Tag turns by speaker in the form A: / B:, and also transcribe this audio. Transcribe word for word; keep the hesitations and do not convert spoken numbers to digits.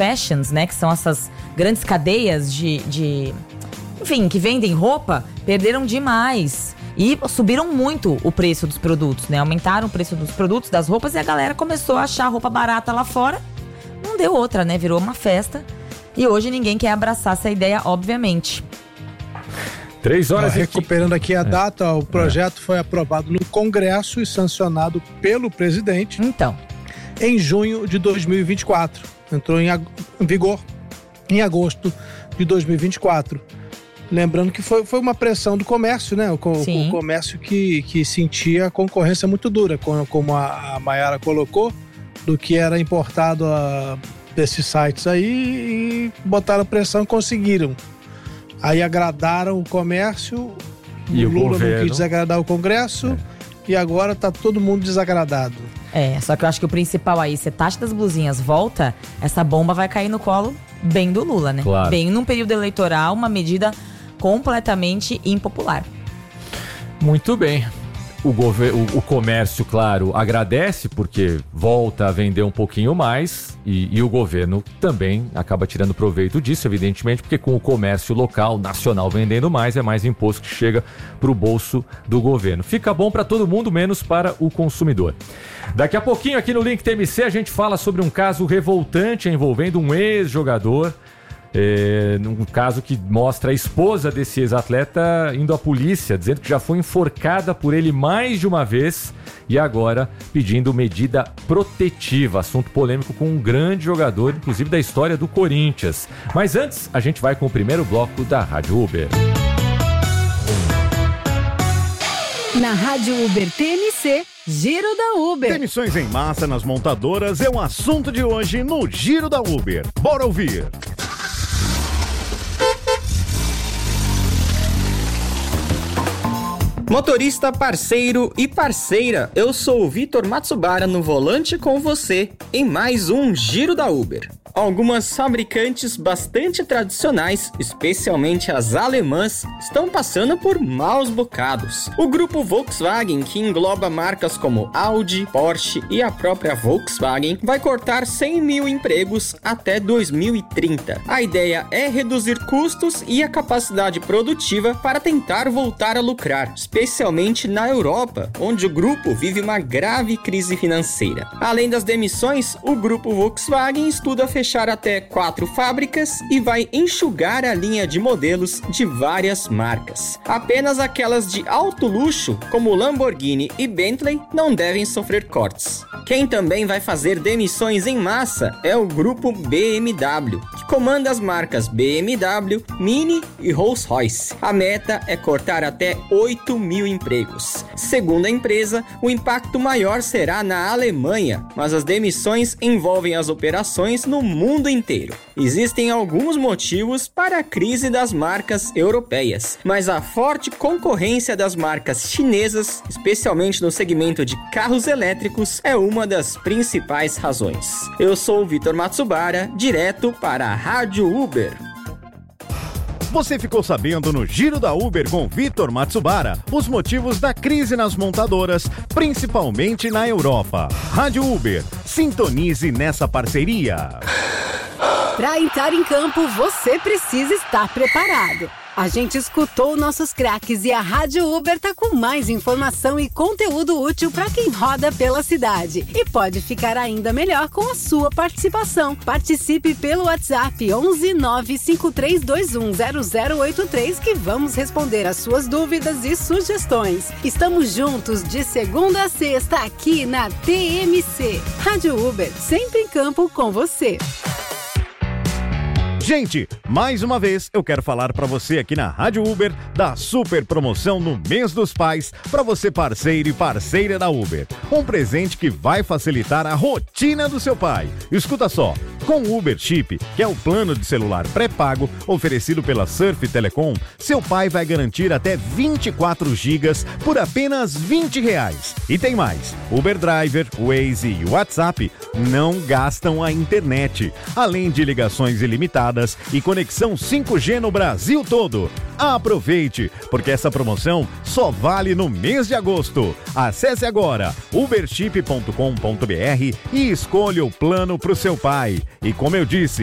A: fashions, né? Que são essas grandes cadeias de, de... Enfim, que vendem roupa, perderam demais. E subiram muito o preço dos produtos, né? Aumentaram o preço dos produtos, das roupas, e a galera começou a achar roupa barata lá fora. Não deu outra, né? Virou uma festa. E hoje ninguém quer abraçar essa ideia, obviamente.
B: Três horas.
C: Ah, recuperando aqui a é. data, o projeto é. foi aprovado no Congresso e sancionado pelo presidente.
A: Então.
C: Em junho de dois mil e vinte e quatro. Entrou em, ag- em vigor em agosto de dois mil e vinte e quatro. Lembrando que foi, foi uma pressão do comércio, né? O, o comércio que, que sentia a concorrência muito dura, como, como a, a Mayara colocou, do que era importado a, desses sites aí, e botaram pressão e conseguiram. Aí agradaram o comércio, e o Lula governo. não quis desagradar o Congresso, é. e agora tá todo mundo desagradado.
A: É, só que eu acho que o principal aí, se a taxa das blusinhas volta, essa bomba vai cair no colo bem do Lula, né?
B: Claro.
A: Bem num período eleitoral, uma medida completamente impopular.
B: Muito bem. O, gover- o, o comércio, claro, agradece porque volta a vender um pouquinho mais e, e o governo também acaba tirando proveito disso, evidentemente, porque com o comércio local, nacional vendendo mais, é mais imposto que chega para o bolso do governo. Fica bom para todo mundo, menos para o consumidor. Daqui a pouquinho aqui no Link T M C a gente fala sobre um caso revoltante envolvendo um ex-jogador. É, num caso que mostra a esposa desse ex-atleta indo à polícia, dizendo que já foi enforcada por ele mais de uma vez e agora pedindo medida protetiva. Assunto polêmico com um grande jogador, inclusive da história do Corinthians. Mas antes, a gente vai com o primeiro bloco da Rádio Uber.
D: Na Rádio Uber T M C, Giro da Uber.
E: Demissões em massa nas montadoras é um assunto de hoje no Giro da Uber. Bora ouvir!
F: Motorista, parceiro e parceira, eu sou o Vitor Matsubara no volante com você em mais um Giro da Uber. Algumas fabricantes bastante tradicionais, especialmente as alemãs, estão passando por maus bocados. O grupo Volkswagen, que engloba marcas como Audi, Porsche e a própria Volkswagen, vai cortar cem mil empregos até dois mil e trinta. A ideia é reduzir custos e a capacidade produtiva para tentar voltar a lucrar, especialmente na Europa, onde o grupo vive uma grave crise financeira. Além das demissões, o grupo Volkswagen estuda fechar fechar até quatro fábricas e vai enxugar a linha de modelos de várias marcas. Apenas aquelas de alto luxo, como Lamborghini e Bentley, não devem sofrer cortes. Quem também vai fazer demissões em massa é o grupo B M W, que comanda as marcas B M W, Mini e Rolls-Royce. A meta é cortar até oito mil empregos. Segundo a empresa, o impacto maior será na Alemanha, mas as demissões envolvem as operações no mundo inteiro. Existem alguns motivos para a crise das marcas europeias, mas a forte concorrência das marcas chinesas, especialmente no segmento de carros elétricos, é uma das principais razões. Eu sou o Vitor Matsubara, direto para a Rádio Uber.
E: Você ficou sabendo no Giro da Uber com Vitor Matsubara os motivos da crise nas montadoras, principalmente na Europa. Rádio Uber, sintonize nessa parceria.
D: Para entrar em campo, você precisa estar preparado. A gente escutou nossos craques e a Rádio Uber tá com mais informação e conteúdo útil para quem roda pela cidade. E pode ficar ainda melhor com a sua participação. Participe pelo WhatsApp onze nove cinco três dois um zero zero oito três que vamos responder as suas dúvidas e sugestões. Estamos juntos de segunda a sexta aqui na T M C. Rádio Uber, sempre em campo com você.
E: Gente, mais uma vez eu quero falar para você aqui na Rádio Uber da super promoção no mês dos pais para você parceiro e parceira da Uber. Um presente que vai facilitar a rotina do seu pai. Escuta só, com o Uber Chip, que é o plano de celular pré-pago oferecido pela Surf Telecom, seu pai vai garantir até vinte e quatro gigas por apenas vinte reais. E tem mais, Uber Driver, Waze e WhatsApp não gastam a internet, além de ligações ilimitadas e conexão cinco G no Brasil todo. Aproveite, porque essa promoção só vale no mês de agosto. Acesse agora uberchip ponto com ponto br e escolha o plano para o seu pai. E como eu disse,